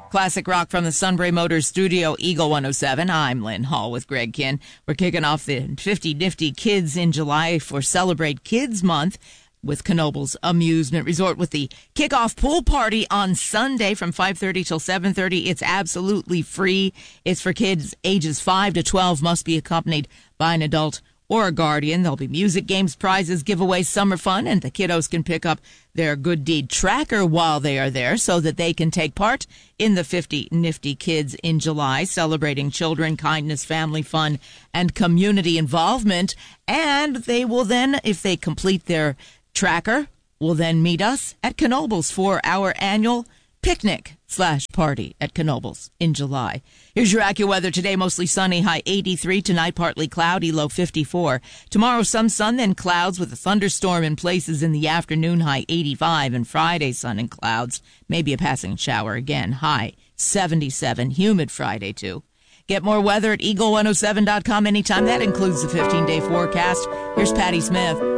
Classic rock from the Sunbury Motors Studio, Eagle 107. I'm Lynn Hall with Greg Kinn. We're kicking off the 50 Nifty Kids in July for Celebrate Kids Month with Knoebels Amusement Resort with the kickoff pool party on Sunday from 5:30 till 7:30. It's absolutely free. It's for kids ages 5 to 12, must be accompanied by an adult or a guardian. There'll be music, games, prizes, giveaways, summer fun, and the kiddos can pick up their good deed tracker while they are there so that they can take part in the 50 Nifty Kids in July, celebrating children, kindness, family fun, and community involvement. And they will then, if they complete their tracker, will then meet us at Knoebels for our annual picnic/party at Knoebels in July. Here's your AccuWeather today. Mostly sunny, high 83. Tonight, partly cloudy, low 54. Tomorrow, some sun, then clouds with a thunderstorm in places in the afternoon, high 85. And Friday, sun and clouds, maybe a passing shower again, high 77. Humid Friday, too. Get more weather at eagle107.com anytime. That includes the 15-day forecast. Here's Patty Smith.